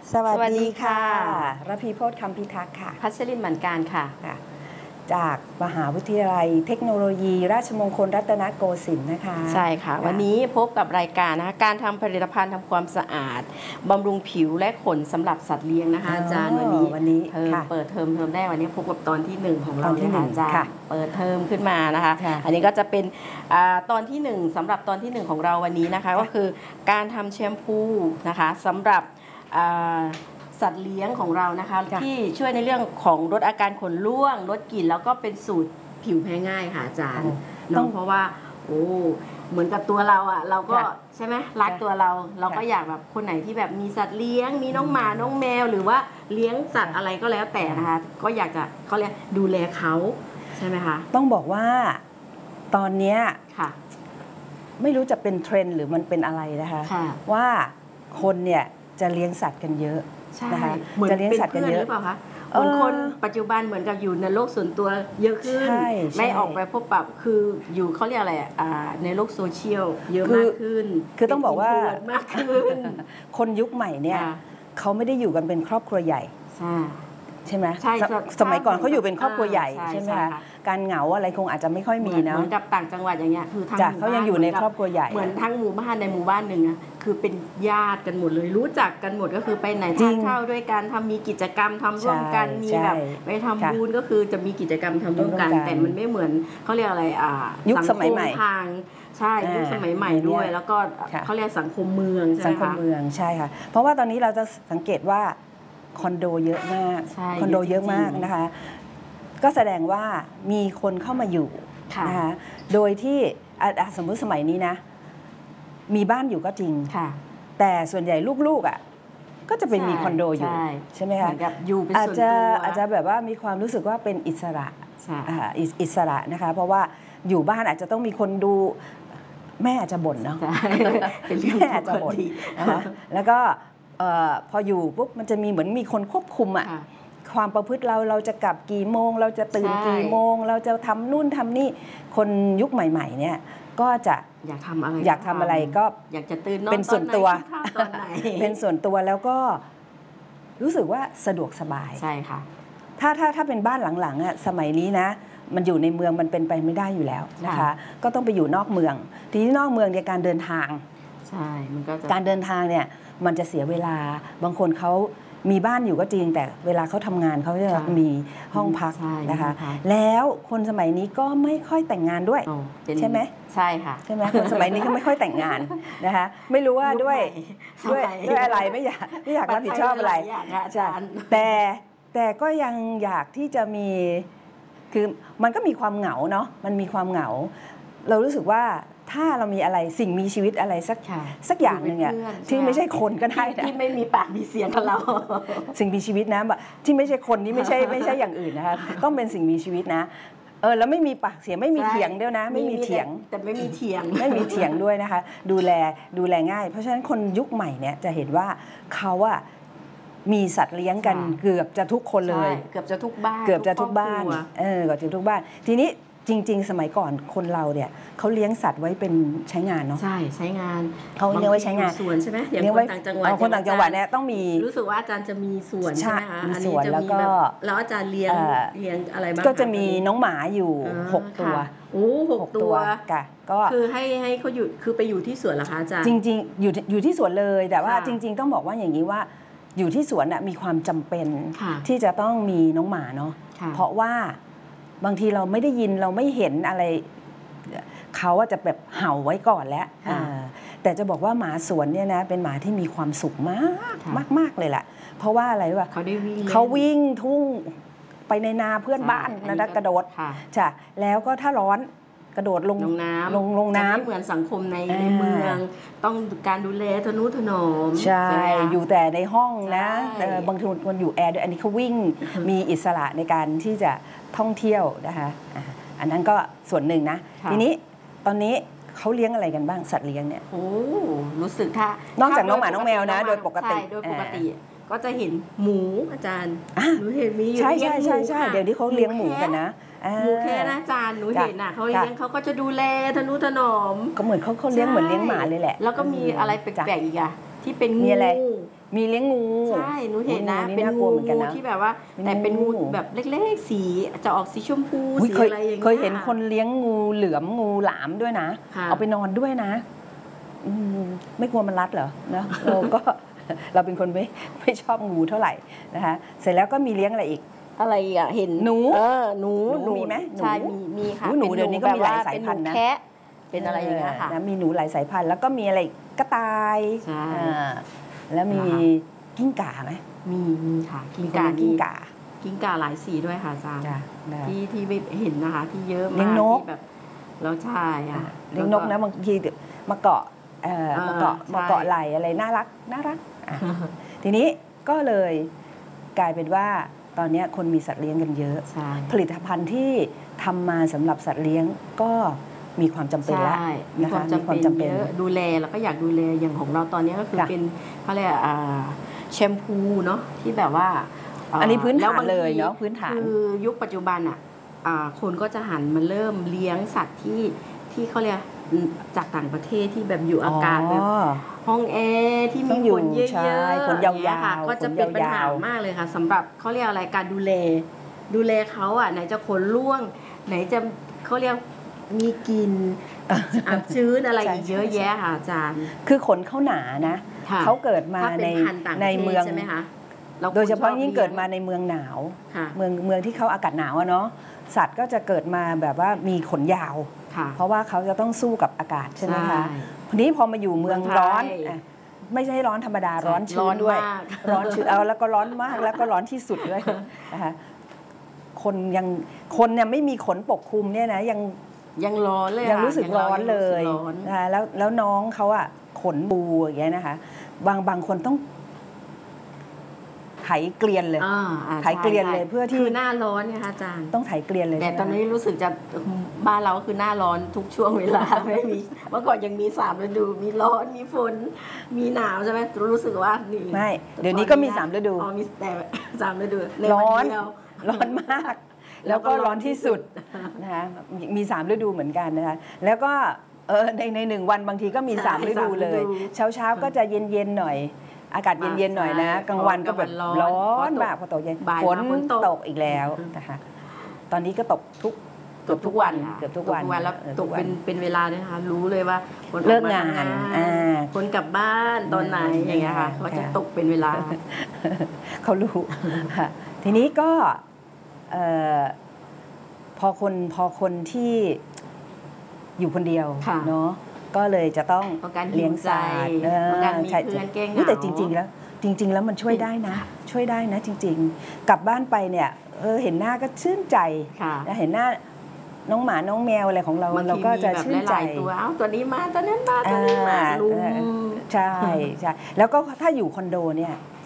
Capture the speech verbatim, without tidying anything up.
สวัสดีค่ะระพีโพธิ์คำพิทักษ์ค่ะพัชรินทร์หมั่นการค่ะจากมหาวิทยาลัยเทคโนโลยีราชมงคลรัตนโกสินทร์นะคะใช่ค่ะวันนี้พบกับรายการนะคะการทำผลิตภัณฑ์ทำความสะอาดบำรุงผิวและขนสำหรับสัตว์เลี้ยงนะคะอาจารย์วันนี้วันนี้เทอมเปิดเทอมเทอมแรกวันนี้พบกับตอนที่หนึ่งของเราเลยค่ะอาจารย์เปิดเทอมขึ้นมานะคะอันนี้ก็จะเป็นตอนที่หนึ่งสำหรับตอนที่หนึ่งของเราวันนี้นะคะก็คือการทำแชมพูนะคะสำหรับสัตว์เลี้ยงของเรานะคะที่ช่วยในเรื่องของลดอาการขนร่วงลดกลิ่นแล้วก็เป็นสูตรผิวแพ้ง่ายค่ะอาจารย์ต้องเพราะว่าโอ้เหมือนกับตัวเราอ่ะเราก็ใช่ไหมรักตัวเราเราก็อยากแบบคนไหนที่แบบมีสัตว์เลี้ยงมีน้องหมาน้องแมวหรือว่าเลี้ยงสัตว์อะไรก็แล้วแต่นะคะก็อยากจะเขาเรียกดูแลเขาใช่ไหมคะต้องบอกว่าตอนนี้ค่ะไม่รู้จะเป็นเทรนด์หรือมันเป็นอะไรนะคะว่าคนเนี่ยจะเลี้ยงสัตว์กันเยอะนะคะจะเลี้ยงสัตว์กันเยอะหรือเปล่าคะคนคนปัจจุบันเหมือนกับอยู่ในโลกส่วนตัวเยอะขึ้นไม่ออกไปพบปะคืออยู่เขาเรียกอะไรอ่าในโลกโซเชียลเยอะมากขึ้นคือต้องบอกว่ามากขึ้นคนยุคใหม่เนี่ยเขาไม่ได้อยู่กันเป็นครอบครัวใหญ่ใช่ไหมสมัยก่อนเขาอยู่เป็นครอบครัวใหญ่ใช่ไหมคะการเหงาอะไรคงอาจจะไม่ค่อยมีนะเหมือนกับต่างจังหวัดอย่างเงี้ยคือทั้งเขายังอยู่ในครอบครัวใหญ่เหมือนทั้งหมู่บ้านในหมู่บ้านหนึ่งอะคือเป็นญาติกันหมดเลยรู้จักกันหมดก็คือไปไหนทานข้าวด้วยกันทำมีกิจกรรมทำร่วมกันมีแบบไปทำบุญก็คือจะมีกิจกรรมทำร่วมกันแต่มันไม่เหมือนเขาเรียกอะไรอ่ายุคสมัยใหม่ทางใช่ยุคสมัยใหม่ด้วยแล้วก็เขาเรียกสังคมเมืองใช่ไหมคะสังคมเมืองใช่ค่ะเพราะว่าตอนนี้เราจะสังเกตว่าคอนโดเยอะมากคอนโดเยอะมากนะคะก็แสดงว่ามีคนเข้ามาอยู่นะคะโดยที่สมมติสมัยนี้นะมีบ้านอยู่ก็จริงแต่ส่วนใหญ่ลูกๆอ่ะก็จะเป็นมีคอนโดอยู่ใช่ไหมคะอาจจะอาจจะแบบว่ามีความรู้สึกว่าเป็นอิสระอิสระนะคะเพราะว่าอยู่บ้านอาจจะต้องมีคนดูแม่อาจจะบ่นเนาะแม่อาจจะบ่นนะคะแล้วก็พออยู่ปุ๊บมันจะมีเหมือนมีคนควบคุมอ่ะความประพฤติเราเราจะกลับกี่โมงเราจะตื่นกี่โมงเราจะทำนู่นทำนี่คนยุคใหม่ๆเนี่ยก็จะอยากทำอะไรอยากทำอะไรก็อยากจะตื่นนอนเป็นส่วนตัวตอนไหนเป็นส่วนตัวแล้วก็รู้สึกว่าสะดวกสบายใช่ค่ะถ้าถ้าถ้าเป็นบ้านหลังๆอ่ะสมัยนี้นะมันอยู่ในเมืองมันเป็นไปไม่ได้อยู่แล้วนะคะก็ต้องไปอยู่นอกเมืองทีนี้นอกเมืองในการเดินทางใช่มันก็จะการเดินทางเนี่ยมันจะเสียเวลาบางคนเขามีบ้านอยู่ก็จริงแต่เวลาเขาทำงานเขาจะมีห้องพักนะคะแล้วคนสมัยนี้ก็ไม่ค่อยแต่งงานด้วยใช่ไหมใช่ค่ะใช่ไหมคนสมัยนี้ก็ไม่ค่อยแต่งงานนะคะไม่รู้ว่าด้วยด้วยด้วยอะไรไม่อยากไม่อยากรับผิดชอบอะไรแต่แต่ก็ยังอยากที่จะมีคือมันก็มีความเหงาเนาะมันมีความเหงาเรารู้สึกว่าถ้าเรามีอะไรสิ่งมีชีวิตอะไรสักสักอย่างหนึ่งอะที่ไม่ใช่คนก็ได้ที่ไม่มีปากมีเสียงกับเราสิ่งมีชีวิตนะแบบที่ไม่ใช่คนนี่ไม่ใช่ไม่ใช่อย่างอื่นนะคะต้องเป็นสิ่งมีชีวิตนะเออแล้วไม่มีปากเสียงไม่มีเถียงด้วยนะไม่มีเถียงแต่ไม่มีเถียงไม่มีเถียงด้วยนะคะดูแลดูแลง่ายเพราะฉะนั้นคนยุคใหม่เนี่ยจะเห็นว่าเขาอะมีสัตว์เลี้ยงกันเกือบจะทุกคนเลยเกือบจะทุกบ้านเกือบจะทุกบ้านเออเกือบจะทุกบ้านทีนี้จริงๆสมัยก่อนคนเราเนี่ยเขาเลี้ยงสัตว์ไว้เป็นใช้งานเนาะใช่ใช้งานเขาเลี้ยงไว้ใช้งานสวนใช่ไหมอย่างคนต่างจังหวัดคนต่างจังหวัดเนี่ยต้องมีรู้สึกว่าอาจารย์จะมีสวนใช่ไหมคะมีสวนแล้วก็แล้วอาจารย์เลี้ยงเลี้ยงอะไรบ้างก็จะมีน้องหมาอยู่หกตัวโอ้หกตัวก็คือให้ให้เขาอยู่คือไปอยู่ที่สวนเหรอคะอาจารย์จริงๆอยู่อยู่ที่สวนเลยแต่ว่าจริงๆต้องบอกว่าอย่างนี้ว่าอยู่ที่สวนน่ะมีความจำเป็นที่จะต้องมีน้องหมาเนาะเพราะว่าบางทีเราไม่ได้ยินเราไม่เห็นอะไรเขาจะแบบเห่าไว้ก่อนแล้วแต่จะบอกว่าหมาสวนเนี่ยนะเป็นหมาที่มีความสุขมากมากมากเลยแหละเพราะว่าอะไรวะเขาได้วิ่งเขาวิ่งทุ่งไปในนาเพื่อนบ้านนะกระโดดจ้ะแล้วก็ถ้าร้อนกระโดดลงน้ำลงลงน้ำไม่เหมือนสังคมในในเมืองต้องการดูแลทนุถนอมใช่อยู่แต่ในห้องนะบางทีคนอยู่แอร์ด้วยอันนี้เขาวิ่งมีอิสระในการที่จะท่องเที่ยวนะคะอันนั้นก็ส่วนหนึ่งนะทีนี้ตอนนี้เขาเลี้ยงอะไรกันบ้างสัตว์เลี้ยงเนี่ยโอ้รู้สึกถ้านอกจากน้องหมาน้องแมวนะโดยปกติโดยปกติก็จะเห็นหมูอาจารย์หนูเห็นมีอยู่ใช่ใช่ใช่ใช่เดี๋ยวนี้เขาเลี้ยงหมูกันนะหมูแค่นะอาจารย์หนูเห็นน่ะเขาเลี้ยงเขาก็จะดูแลทนุถนอมก็เหมือนเขาเขาเลี้ยงเหมือนเลี้ยงหมาเลยแหละแล้วก็มีอะไรแปลกๆอีกอะที่เป็นงูมีอะไรมีเลี้ยงงูใช่หนูเห็นนะเป็นงูที่แบบว่าแต่เป็นงูแบบเล็กๆสีจะออกสีชมพูสีอะไรอย่างเงี้ยเคยเห็นคนเลี้ยงงูเหลือมงูหลามด้วยนะเอาไปนอนด้วยนะไม่กลัวมันรัดเหรอนะเราก็เราเป็นคนไม่ไม่ชอบงูเท่าไหร่นะคะเสร็จแล้วก็มีเลี้ยงอะไรอีกอะไรอ่ะเห็นหนูเออหนูหนูมีไหมใช่มีมีค่ะหนูเดี๋ยวนี้ก็มีหลายสายพันธุ์นะเป็นอะไรอย่างเงี้ยค่ะมีหนูหลายสายพันธุ์แล้วก็มีอะไรกระต่ายแล้วมีกิ้งก่าไหมมีมีค่ะกิ้งก่ากิ้งก่ากิ้งก่าหลายสีด้วยค่ะอาจารย์ที่ที่ไม่เห็นนะคะที่เยอะมากที่แบบเราใช่อ่ะเลี้ยงนกนะบางทีมาเกาะมาเกาะมาเกาะไหลอะไรน่ารักน่ารักทีนี้ก็เลยกลายเป็นว่าตอนนี้คนมีสัตว์เลี้ยงกันเยอะผลิตภัณฑ์ที่ทำมาสำหรับสัตว์เลี้ยงก็มีความจำเป็นแล้วมีความจำเป็นเยอะดูแลแล้วก็อยากดูแลอย่างของเราตอนนี้ก็คือเป็นเขาเรียกแชมพูเนาะที่แบบว่าอันนี้พื้นฐานเลยเนาะพื้นฐานคือยุคปัจจุบันอ่ะคนก็จะหันมาเริ่มเลี้ยงสัตว์ที่ที่เขาเรียกจากต่างประเทศที่แบบอยู่อากาศแบบห้องแอร์ที่มีขนเยอะๆขนยาวๆก็จะเป็นปัญหามากเลยค่ะสำหรับเขาเรียกอะไรการดูแลดูแลเขาอ่ะไหนจะขนร่วงไหนจะเขาเรียกมีกลิ่นอับชื้นอะไรอีกเยอะแยะค่ะอาจารย์คือขนเขาหนานะเขาเกิดมาในในเมืองใช่ไหมคะโดยเฉพาะยิ่งเกิดมาในเมืองหนาวเมืองเมืองที่เขาอากาศหนาวเนาะสัตว์ก็จะเกิดมาแบบว่ามีขนยาวเพราะว่าเขาจะต้องสู้กับอากาศใช่ไหมคะทีนี้พอมาอยู่เมืองร้อนไม่ใช่ร้อนธรรมดาร้อนชื้นด้วยร้อนชื้นเอาแล้วก็ร้อนมากแล้วก็ร้อนที่สุดด้วยนะคะคนยังคนเนี่ยไม่มีขนปกคลุมเนี่ยนะยังยังร้อนเลยยังรู้สึกร้อนเลยนะคะแล้วแล้วน้องเขาอะขนบูอย่างเงี้ยนะคะบางบางคนต้องไถเกลียนเลยไถเกลียนเลยเพื่อที่คือหน้าร้อนไงคะอาจารย์ต้องไถเกลียนเลยแต่ตอนนี้รู้สึกจะบ้านเราคือหน้าร้อนทุกช่วงเวลาไม่มีเมื่อก่อนยังมีสามฤดูมีร้อนมีฝนมีหนาวใช่ไหมรู้สึกว่านี่ไม่เดี๋ยวนี้ก็มีสามฤดูอ๋อมีแต่สามฤดูร้อนร้อนมากแล้วก็ร้อนที่สุดนะคะมีสามฤดูเหมือนกันนะคะแล้วก็เออในในหนึ่งวันบางทีก็มีสามฤดูเลยเช้าเช้าก็จะเย็นเย็นหน่อยอากาศเย็นๆหน่อยนะกลางวันก็แบบร้อนมากพอตกเย็นฝนตกอีกแล้วนะคะตอนนี้ก็ตกทุกเกือบทุกวันเกือบทุกวันแล้วตกเป็นเป็นเวลาด้วยค่ะรู้เลยว่าเลิกงานคนกลับบ้านตอนไหนอย่างเงี้ยค่ะเขาจะตกเป็นเวลาเขารู้ค่ะทีนี้ก็พอคนพอคนที่อยู่คนเดียวเนาะก็เลยจะต้องเลี้ยงสัตว์การมีเพื่อนแก้เหงาแต่จริงๆแล้วจริงๆแล้วมันช่วยได้นะช่วยได้นะจริงๆกลับบ้านไปเนี่ยเออเห็นหน้าก็ชื่นใจเห็นหน้าน้องหมาน้องแมวอะไรของเราเราก็จะชื่นใจตัวอ้าวตัวนี้มาตัวนั้นมาตัวนี้มาลุมใช่ใช่แล้วก็ถ้าอยู่คอนโดเนี่ย